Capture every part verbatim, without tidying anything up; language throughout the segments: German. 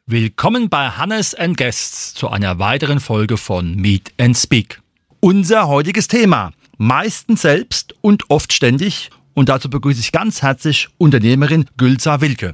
Willkommen bei Hannes and Guests zu einer weiteren Folge von Meet and Speak. Unser heutiges Thema: meistens selbst und oft ständig. Und dazu begrüße ich ganz herzlich Unternehmerin Gülsa Wilke.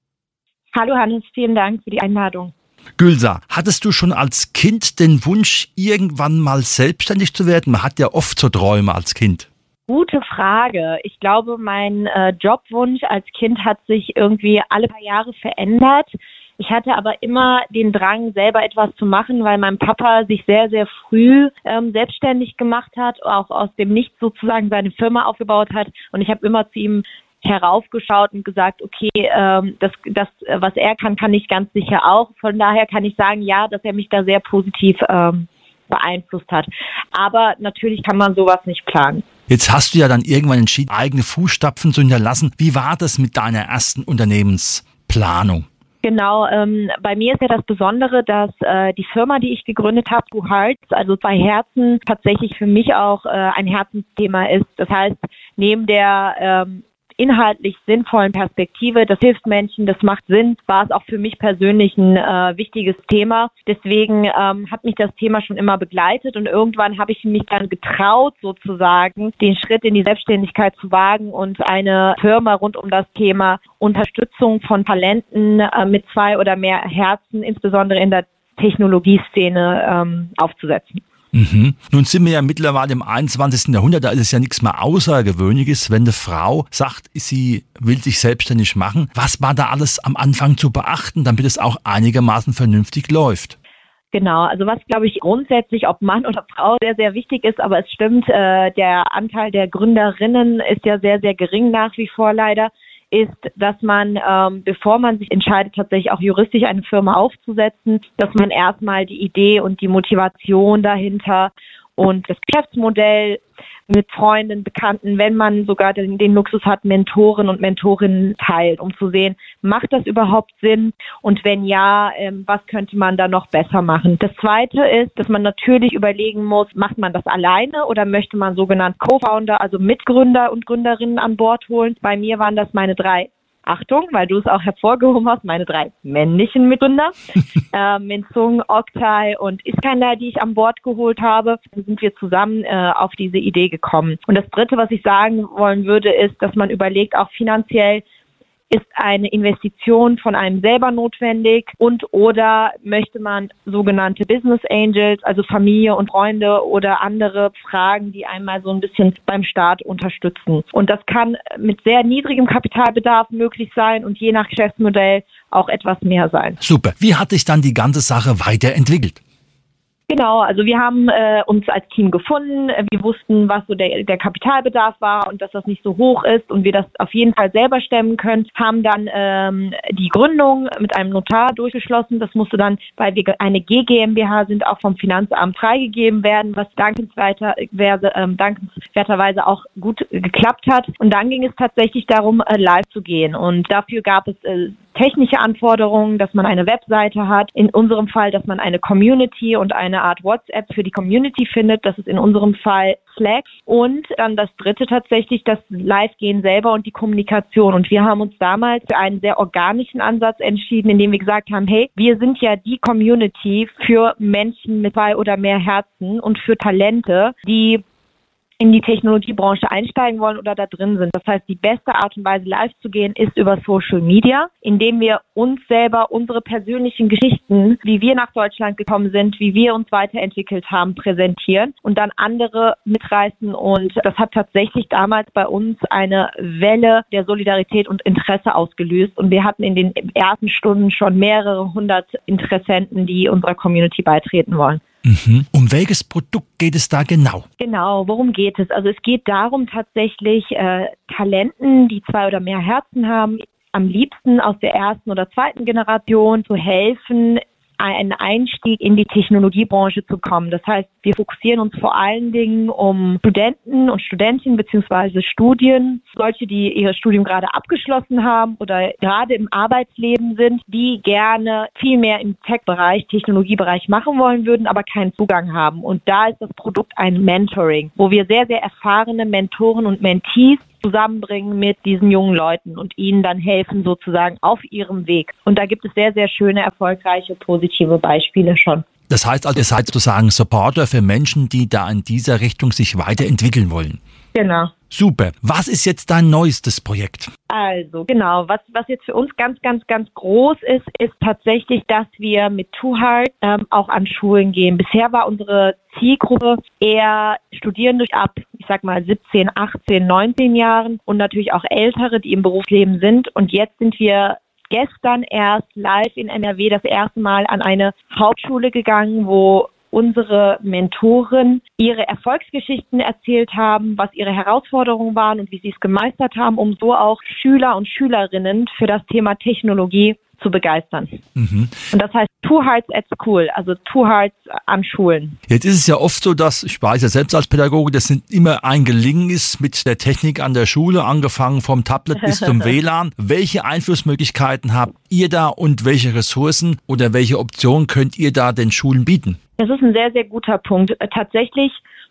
Hallo Hannes, vielen Dank für die Einladung. Gülsa, hattest du schon als Kind den Wunsch, irgendwann mal selbstständig zu werden? Man hat ja oft so Träume als Kind. Gute Frage. Ich glaube, mein äh, Jobwunsch als Kind hat sich irgendwie alle paar Jahre verändert. Ich hatte aber immer den Drang, selber etwas zu machen, weil mein Papa sich sehr, sehr früh ähm, selbstständig gemacht hat, auch aus dem Nichts sozusagen seine Firma aufgebaut hat. Und ich habe immer zu ihm heraufgeschaut und gesagt, okay, ähm, das, das, was er kann, kann ich ganz sicher auch. Von daher kann ich sagen, ja, dass er mich da sehr positiv ähm, beeinflusst hat. Aber natürlich kann man sowas nicht planen. Jetzt hast du ja dann irgendwann entschieden, eigene Fußstapfen zu hinterlassen. Wie war das mit deiner ersten Unternehmensplanung? Genau, ähm, bei mir ist ja das Besondere, dass äh, die Firma, die ich gegründet habe, Two Hearts, also zwei Herzen, tatsächlich für mich auch äh, ein Herzensthema ist. Das heißt, neben der ähm, inhaltlich sinnvollen Perspektive, das hilft Menschen, das macht Sinn, war es auch für mich persönlich ein äh, wichtiges Thema. Deswegen ähm, hat mich das Thema schon immer begleitet und irgendwann habe ich mich dann getraut, sozusagen den Schritt in die Selbstständigkeit zu wagen und eine Firma rund um das Thema Unterstützung von Talenten äh, mit zwei oder mehr Herzen, insbesondere in der Technologieszene, ähm, aufzusetzen. Mhm. Nun sind wir ja mittlerweile im einundzwanzigsten Jahrhundert, da ist es ja nichts mehr Außergewöhnliches, wenn eine Frau sagt, sie will sich selbstständig machen. Was war da alles am Anfang zu beachten, damit es auch einigermaßen vernünftig läuft? Genau, also was, glaube ich, grundsätzlich, ob Mann oder Frau, sehr, sehr wichtig ist, aber es stimmt, äh, der Anteil der Gründerinnen ist ja sehr, sehr gering nach wie vor leider, ist, dass man, ähm, bevor man sich entscheidet, tatsächlich auch juristisch eine Firma aufzusetzen, dass man erstmal die Idee und die Motivation dahinter und das Geschäftsmodell mit Freunden, Bekannten, wenn man sogar den, den Luxus hat, Mentoren und Mentorinnen teilt, um zu sehen, macht das überhaupt Sinn? Und wenn ja, ähm, was könnte man da noch besser machen? Das Zweite ist, dass man natürlich überlegen muss, macht man das alleine oder möchte man sogenannt Co-Founder, also Mitgründer und Gründerinnen an Bord holen? Bei mir waren das meine drei Achtung, weil du es auch hervorgehoben hast, meine drei männlichen Mitgründer, äh, Minzung, Oktay und Iskandar, die ich an Bord geholt habe, sind wir zusammen äh, auf diese Idee gekommen. Und das Dritte, was ich sagen wollen würde, ist, dass man überlegt, auch finanziell, ist eine Investition von einem selber notwendig und oder möchte man sogenannte Business Angels, also Familie und Freunde oder andere fragen, die einmal so ein bisschen beim Start unterstützen. Und das kann mit sehr niedrigem Kapitalbedarf möglich sein und je nach Geschäftsmodell auch etwas mehr sein. Super. Wie hat sich dann die ganze Sache weiterentwickelt? Genau, also wir haben äh, uns als Team gefunden, wir wussten, was so der, der Kapitalbedarf war und dass das nicht so hoch ist und wir das auf jeden Fall selber stemmen können, haben dann ähm, die Gründung mit einem Notar durchgeschlossen. Das musste dann, weil wir eine G GmbH sind, auch vom Finanzamt freigegeben werden, was dankenswerterweise, ähm, dankenswerterweise auch gut geklappt hat. Und dann ging es tatsächlich darum, äh, live zu gehen und dafür gab es äh, technische Anforderungen, dass man eine Webseite hat. In unserem Fall, dass man eine Community und eine Art WhatsApp für die Community findet. Das ist in unserem Fall Slack. Und dann das Dritte tatsächlich, das Live-Gehen selber und die Kommunikation. Und wir haben uns damals für einen sehr organischen Ansatz entschieden, indem wir gesagt haben, hey, wir sind ja die Community für Menschen mit zwei oder mehr Herzen und für Talente, die in die Technologiebranche einsteigen wollen oder da drin sind. Das heißt, die beste Art und Weise, live zu gehen, ist über Social Media, indem wir uns selber unsere persönlichen Geschichten, wie wir nach Deutschland gekommen sind, wie wir uns weiterentwickelt haben, präsentieren und dann andere mitreißen. Und das hat tatsächlich damals bei uns eine Welle der Solidarität und Interesse ausgelöst. Und wir hatten in den ersten Stunden schon mehrere hundert Interessenten, die unserer Community beitreten wollen. Mhm. Um welches Produkt geht es da genau? Genau, worum geht es? Also es geht darum tatsächlich, äh, Talenten, die zwei oder mehr Herzen haben, am liebsten aus der ersten oder zweiten Generation zu helfen, einen Einstieg in die Technologiebranche zu kommen. Das heißt, wir fokussieren uns vor allen Dingen um Studenten und Studentinnen beziehungsweise Studien, solche, die ihr Studium gerade abgeschlossen haben oder gerade im Arbeitsleben sind, die gerne viel mehr im Tech-Bereich, Technologiebereich machen wollen würden, aber keinen Zugang haben. Und da ist das Produkt ein Mentoring, wo wir sehr, sehr erfahrene Mentoren und Mentees zusammenbringen mit diesen jungen Leuten und ihnen dann helfen sozusagen auf ihrem Weg. Und da gibt es sehr, sehr schöne, erfolgreiche, positive Beispiele schon. Das heißt also, ihr seid sozusagen Supporter für Menschen, die da in dieser Richtung sich weiterentwickeln wollen. Genau. Super. Was ist jetzt dein neuestes Projekt? Also genau, was was jetzt für uns ganz, ganz, ganz groß ist, ist tatsächlich, dass wir mit Two Hearts ähm, auch an Schulen gehen. Bisher war unsere Zielgruppe eher Studierende ab, ich sag mal siebzehn, achtzehn, neunzehn Jahren und natürlich auch Ältere, die im Berufsleben sind. Und jetzt sind wir gestern erst live in N R W das erste Mal an eine Hauptschule gegangen, wo unsere Mentoren ihre Erfolgsgeschichten erzählt haben, was ihre Herausforderungen waren und wie sie es gemeistert haben, um so auch Schüler und Schülerinnen für das Thema Technologie zu begeistern. Mhm. Und das heißt Two Hearts at School, also Two Hearts an Schulen. Jetzt ist es ja oft so, dass, ich weiß ja selbst als Pädagoge, das nicht immer ein Gelingen ist mit der Technik an der Schule, angefangen vom Tablet bis zum W L A N. Welche Einflussmöglichkeiten habt ihr da und welche Ressourcen oder welche Optionen könnt ihr da den Schulen bieten? Das ist ein sehr, sehr guter Punkt. Tatsächlich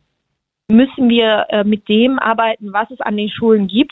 müssen wir mit dem arbeiten, was es an den Schulen gibt.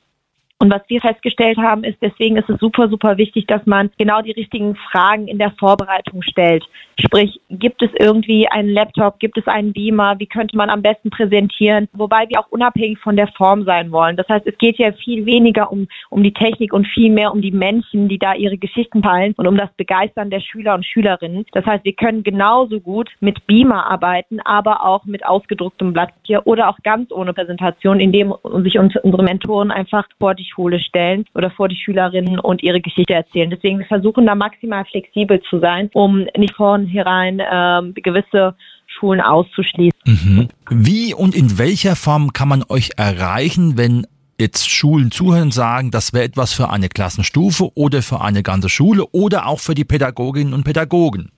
Und was wir festgestellt haben, ist, deswegen ist es super, super wichtig, dass man genau die richtigen Fragen in der Vorbereitung stellt. Sprich, gibt es irgendwie einen Laptop, gibt es einen Beamer, wie könnte man am besten präsentieren? Wobei wir auch unabhängig von der Form sein wollen. Das heißt, es geht ja viel weniger um, um die Technik und viel mehr um die Menschen, die da ihre Geschichten teilen und um das Begeistern der Schüler und Schülerinnen. Das heißt, wir können genauso gut mit Beamer arbeiten, aber auch mit ausgedrucktem Blatt Papier oder auch ganz ohne Präsentation, indem sich unsere Mentoren einfach vor die Schule stellen oder vor die Schülerinnen und ihre Geschichte erzählen. Deswegen wir versuchen da maximal flexibel zu sein, um nicht vornherein ähm, gewisse Schulen auszuschließen. Mhm. Wie und in welcher Form kann man euch erreichen, wenn jetzt Schulen zuhören und sagen, das wäre etwas für eine Klassenstufe oder für eine ganze Schule oder auch für die Pädagoginnen und Pädagogen?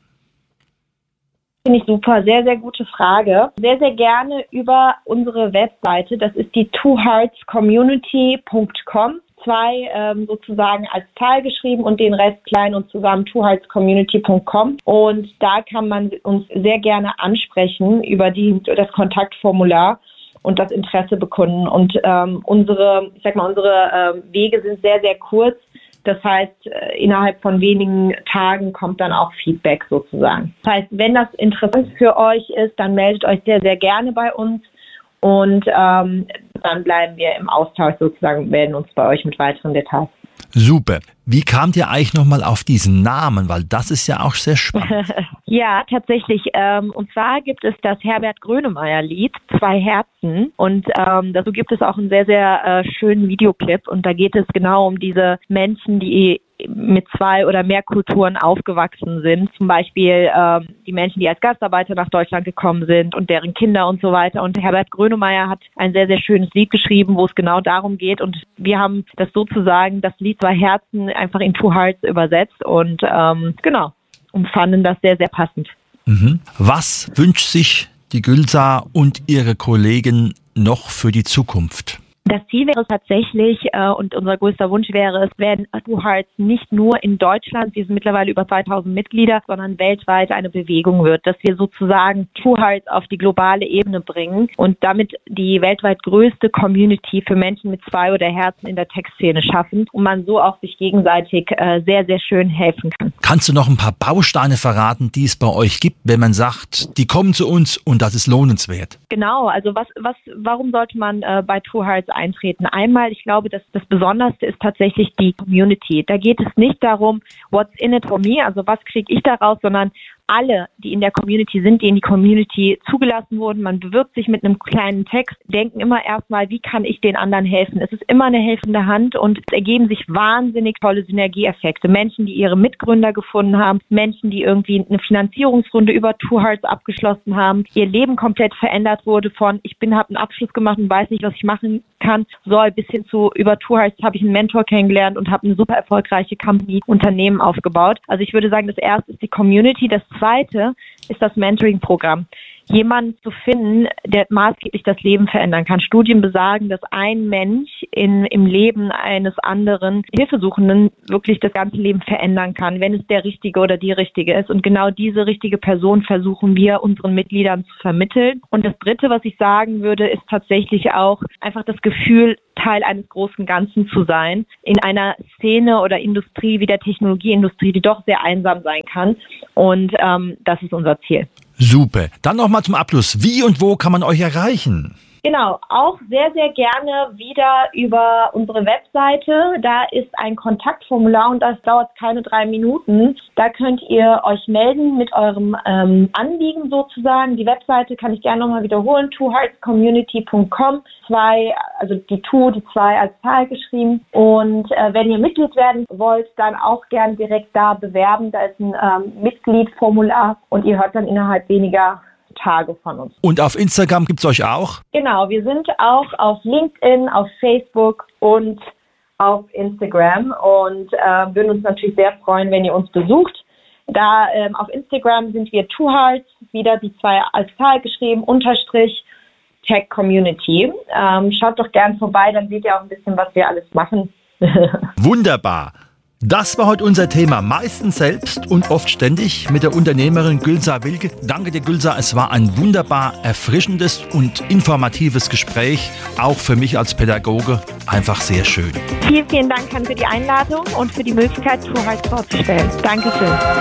Finde ich super, sehr, sehr gute Frage. Sehr, sehr gerne über unsere Webseite, das ist die two hearts community punkt com, zwei ähm, sozusagen als Zahl geschrieben und den Rest klein und zusammen two hearts community punkt com, und da kann man uns sehr gerne ansprechen über die, das Kontaktformular und das Interesse bekunden. Und ähm, unsere, ich sag mal, unsere äh, Wege sind sehr, sehr kurz. Das heißt, innerhalb von wenigen Tagen kommt dann auch Feedback sozusagen. Das heißt, wenn das interessant für euch ist, dann meldet euch sehr, sehr gerne bei uns und ähm, dann bleiben wir im Austausch sozusagen und melden uns bei euch mit weiteren Details. Super. Wie kamt ihr eigentlich nochmal auf diesen Namen? Weil das ist ja auch sehr spannend. Ja, tatsächlich. Ähm, und zwar gibt es das Herbert Grönemeyer-Lied, Zwei Herzen. Und ähm, dazu gibt es auch einen sehr, sehr äh, schönen Videoclip. Und da geht es genau um diese Menschen, die mit zwei oder mehr Kulturen aufgewachsen sind. Zum Beispiel ähm, die Menschen, die als Gastarbeiter nach Deutschland gekommen sind und deren Kinder und so weiter. Und Herbert Grönemeyer hat ein sehr, sehr schönes Lied geschrieben, wo es genau darum geht. Und wir haben das sozusagen, das Lied Zwei Herzen, einfach in Two Hearts übersetzt und ähm, genau, und fanden das sehr, sehr passend. Mhm. Was wünscht sich die Gülsar und ihre Kollegen noch für die Zukunft? Das Ziel wäre es tatsächlich, äh, und unser größter Wunsch wäre es, wenn Two Hearts nicht nur in Deutschland, wir sind mittlerweile über zweitausend Mitglieder, sondern weltweit eine Bewegung wird, dass wir sozusagen Two Hearts auf die globale Ebene bringen und damit die weltweit größte Community für Menschen mit zwei oder Herzen in der Tech-Szene schaffen und man so auch sich gegenseitig äh, sehr, sehr schön helfen kann. Kannst du noch ein paar Bausteine verraten, die es bei euch gibt, wenn man sagt, die kommen zu uns und das ist lohnenswert? Genau, also was, was, warum sollte man äh, bei Two Hearts eintreten? Einmal, ich glaube, dass das Besonderste ist tatsächlich die Community. Da geht es nicht darum, what's in it for me, also was kriege ich daraus, sondern alle, die in der Community sind, die in die Community zugelassen wurden, man bewirbt sich mit einem kleinen Text, denken immer erstmal, wie kann ich den anderen helfen? Es ist immer eine helfende Hand und es ergeben sich wahnsinnig tolle Synergieeffekte. Menschen, die ihre Mitgründer gefunden haben, Menschen, die irgendwie eine Finanzierungsrunde über Two Hearts abgeschlossen haben, ihr Leben komplett verändert wurde von, ich bin, habe einen Abschluss gemacht und weiß nicht, was ich machen kann, soll bis hin zu, über Two Hearts habe ich einen Mentor kennengelernt und habe eine super erfolgreiche Company, Unternehmen aufgebaut. Also ich würde sagen, das erste ist die Community, das zweite ist das Mentoring-Programm. jemanden zu finden, der maßgeblich das Leben verändern kann. Studien besagen, dass ein Mensch in, im Leben eines anderen Hilfesuchenden wirklich das ganze Leben verändern kann, wenn es der Richtige oder die Richtige ist. Und genau diese richtige Person versuchen wir unseren Mitgliedern zu vermitteln. Und das Dritte, was ich sagen würde, ist tatsächlich auch einfach das Gefühl, Teil eines großen Ganzen zu sein, in einer Szene oder Industrie wie der Technologieindustrie, die doch sehr einsam sein kann. Und ähm, das ist unser Ziel. Super. Dann nochmal zum Abschluss. Wie und wo kann man euch erreichen? Genau, auch sehr, sehr gerne wieder über unsere Webseite. Da ist ein Kontaktformular und das dauert keine drei Minuten. Da könnt ihr euch melden mit eurem ähm, Anliegen sozusagen. Die Webseite kann ich gerne nochmal wiederholen, two hearts community punkt com. Zwei, also die Two, die zwei als Zahl geschrieben. Und äh, wenn ihr Mitglied werden wollt, dann auch gerne direkt da bewerben. Da ist ein ähm, Mitgliedformular und ihr hört dann innerhalb weniger Tage von uns. Und auf Instagram gibt es euch auch? Genau, wir sind auch auf LinkedIn, auf Facebook und auf Instagram und äh, würden uns natürlich sehr freuen, wenn ihr uns besucht. Da ähm, auf Instagram sind wir two hearts, wieder die zwei als Zahl geschrieben, unterstrich Tech Community. Ähm, schaut doch gern vorbei, dann seht ihr auch ein bisschen, was wir alles machen. Wunderbar. Das war heute unser Thema, meistens selbst und oft ständig, mit der Unternehmerin Gülsa Wilke. Danke dir, Gülsa, es war ein wunderbar erfrischendes und informatives Gespräch, auch für mich als Pädagoge einfach sehr schön. Vielen, vielen Dank für die Einladung und für die Möglichkeit, two hearts vorzustellen. Dankeschön.